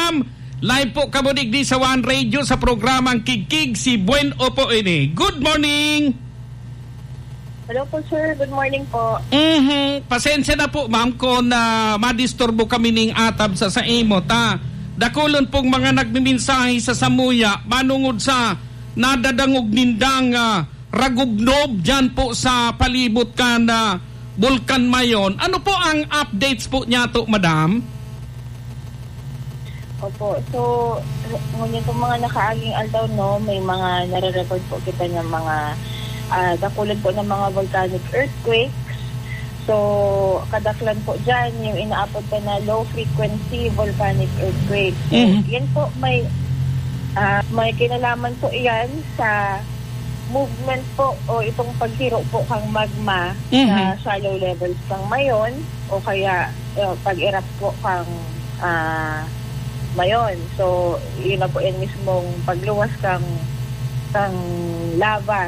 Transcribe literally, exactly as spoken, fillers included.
madam. Live po kamunig di sa One Radio sa programang Kikig si Buen Opo ini. Good morning. Hello po sir, good morning po. Mhm, pasensya na po ma'am kung na uh, madisturbo kami ning atab sa sa imo ta. Dakulon pong mga nagmiminsahe sa Samuya manungod sa nadadangog nindang uh, ragubnob dyan po sa palibot ka na Bulkan Mayon. Ano po ang updates po niya to, madam? Opo, so ngunit po mga nakaaging aldaw, no, may mga nare-record po kita ng mga uh, dakulon po ng mga volcanic earthquakes. So, kadaklan po dyan, yung inaapod pa na low-frequency volcanic earthquake. So, mm-hmm. yan po, may uh, may kinalaman po yan sa movement po o itong paghiro po kang magma mm-hmm. sa shallow levels kang mayon o kaya uh, pag-erupt po kang uh, mayon. So, yun na po yan mismong pagluwas kang, kang lava